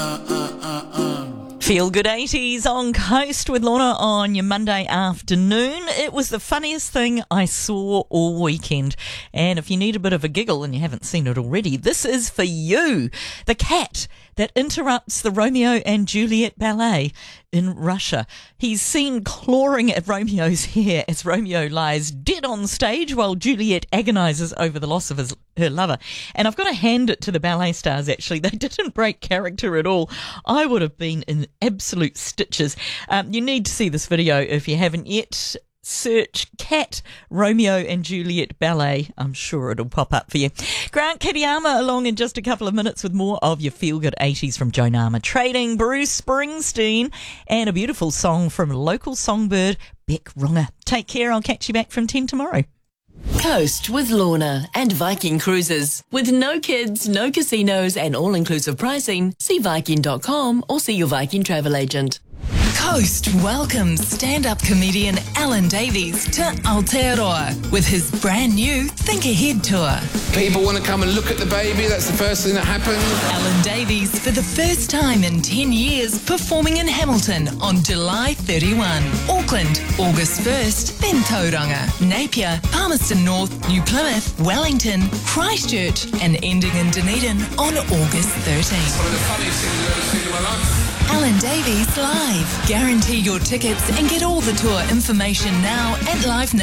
Feel Good 80s on Coast with Lorna on your Monday afternoon. It was the funniest thing I saw all weekend. And if you need a bit of a giggle and you haven't seen it already, this is for you. The cat that interrupts the Romeo and Juliet ballet in Russia. He's seen clawing at Romeo's hair as Romeo lies dead on stage while Juliet agonises over the loss of her lover. And I've got to hand it to the ballet stars, actually. They didn't break character at all. I would have been in absolute stitches. You need to see this video if you haven't yet. Search Cat Romeo and Juliet Ballet. I'm sure it'll pop up for you. Grant Kitayama along in just a couple of minutes with more of your Feel Good 80s from Joan Armour Trading, Bruce Springsteen, and a beautiful song from local songbird Beck Runga. Take care. I'll catch you back from 10 tomorrow. Coast with Lorna and Viking Cruises. With no kids, no casinos and all-inclusive pricing, see Viking.com or see your Viking travel agent. Coast welcomes stand-up comedian Alan Davies to Aotearoa with his brand new Think Ahead tour. People want to come and look at the baby, that's the first thing that happens. Alan Davies, for the first time in 10 years, performing in Hamilton on July 31. Auckland, August 1st, then Tauranga, Napier, Palmerston North, New Plymouth, Wellington, Christchurch, and ending in Dunedin on August 13th. One of the funniest things I've ever seen in my life. Alan Davies Live. Guarantee your tickets and get all the tour information now at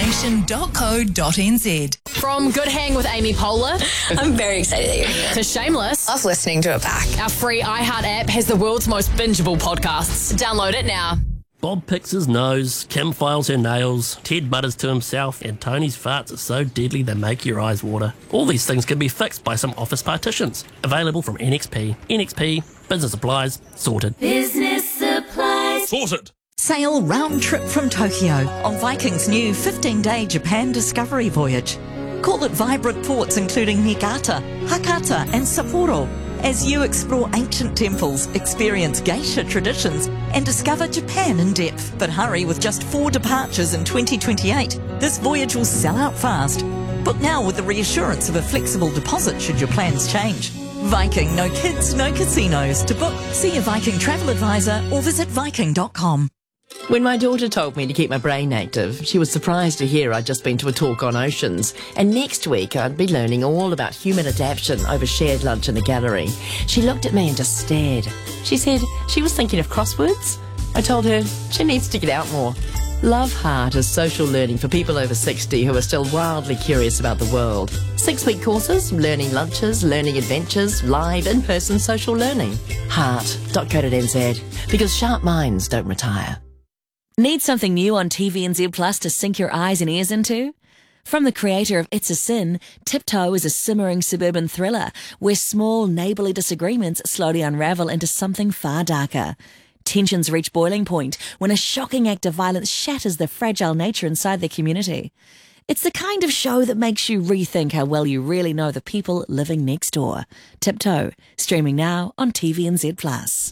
livenation.co.nz. From Good Hang with Amy Poehler I'm very excited that you're here. to Shameless, Love listening to it back. our free iHeart app has the world's most bingeable podcasts. Download it now. Bob picks his nose, Kim files her nails, Ted mutters to himself, and Tony's farts are so deadly they make your eyes water. All these things can be fixed by some office partitions. Available from NXP. NXP, business supplies, sorted. Business supplies. Sorted! Sail round trip from Tokyo on Viking's new 15-day Japan discovery voyage. Call it vibrant ports including Niigata, Hakata and Sapporo as you explore ancient temples, experience geisha traditions and discover Japan in depth. But hurry, with just 4 departures in 2028, this voyage will sell out fast. Book now with the reassurance of a flexible deposit should your plans change. Viking, no kids, no casinos. To book, see a Viking travel advisor or visit Viking.com. When my daughter told me to keep my brain active, she was surprised to hear I'd just been to a talk on oceans, and next week I'd be learning all about human adaptation over shared lunch in the gallery. She looked at me and just stared. She said she was thinking of crosswords. I told her she needs to get out more. Love Heart is social learning for people over 60 who are still wildly curious about the world. 6-week courses, learning lunches, learning adventures, live in-person social learning. Heart.co.nz, because sharp minds don't retire. Need something new on TVNZ Plus to sink your eyes and ears into? From the creator of It's a Sin, Tiptoe is a simmering suburban thriller where small neighbourly disagreements slowly unravel into something far darker. Tensions reach boiling point when a shocking act of violence shatters the fragile nature inside the community. It's the kind of show that makes you rethink how well you really know the people living next door. Tiptoe, streaming now on TVNZ Plus.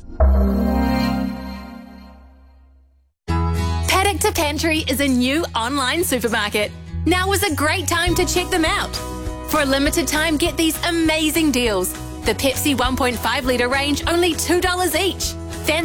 Paddock to Pantry is a new online supermarket. Now is a great time to check them out. For a limited time, get these amazing deals. The Pepsi 1.5 litre range, only $2 each.